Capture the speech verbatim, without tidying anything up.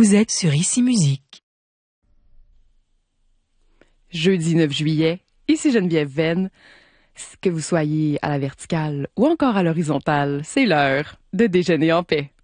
Vous êtes sur Ici Musique. Jeudi neuf juillet, ici Geneviève Venn. Que vous soyez à la verticale ou encore à l'horizontale, c'est l'heure de déjeuner en paix.